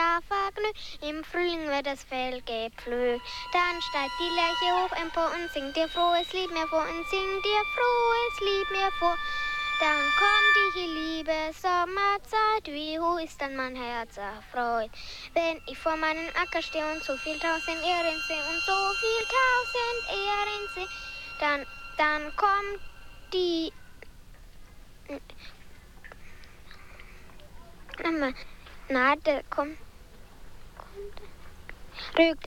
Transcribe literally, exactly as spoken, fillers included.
Jahr vergnügt. Im Frühling wird das Feld gepflügt. Dann steigt die Lerche hoch empor und singt dir frohes Lied mir vor und singt dir frohes Lied mir vor. Dann kommt die liebe Sommerzeit, wie hoch ist dann mein Herz erfreut. Wenn ich vor meinem Acker stehe und so viel tausend Ähren sehe und so viel tausend Ähren sehe, dann, dann kommt die... Na, da kommt... kommt rügt